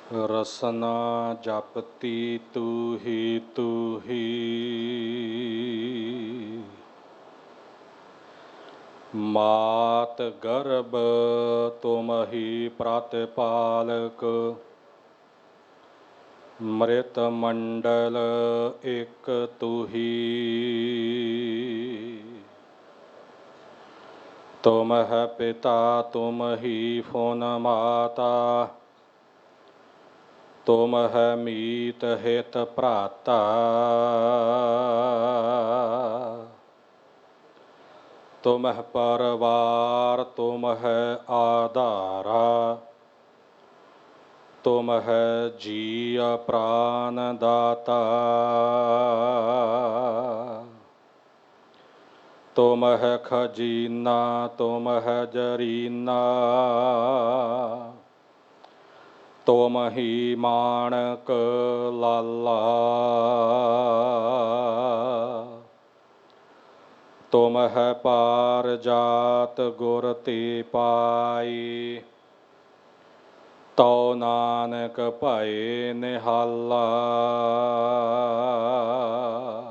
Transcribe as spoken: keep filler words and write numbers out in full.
ਰਸਨਾ ਜਪਤੀ ਤੂਹੀ ਤੂਹੀ, ਮਾਤ ਗਰਭ ਤੁਮਹੀ ਪ੍ਰਤਿਪਾਲਕ। ਮ੍ਰਿਤ ਮੰਡਲ ਇਕ ਤੂਹੀ, ਤੁਮ ਹੈ ਪਿਤਾ ਤੁਮ ਹੀ ਫੁਨ ਮਾਤਾ। ਤੁਮ ਹੈ ਮੀਤ ਹਿਤ ਭਰਾਤਾ, ਤੁਮ ਹੈ ਪਰਵਾਰ ਤੁਮ ਹੈ ਆਧਾਰਾ। ਤੁਮ ਹੈ ਜੀਅ ਪ੍ਰਾਨ ਦਾਤਾ, ਤੁਮ ਹੈ ਖਜੀਨਾ ਤੁਮ ਹੈ ਜਰੀਨਾ। ਤੁਮ ਹੀ ਮਾਣਕ ਲਾਲਾ, ਤੁਮ ਹੈ ਪਾਰ ਜਾਤ ਗੁਰ ਤੇ ਪਾਈ। ਤਉ ਨਾਨਕ ਭਏ ਨਿਹਾਲਾ,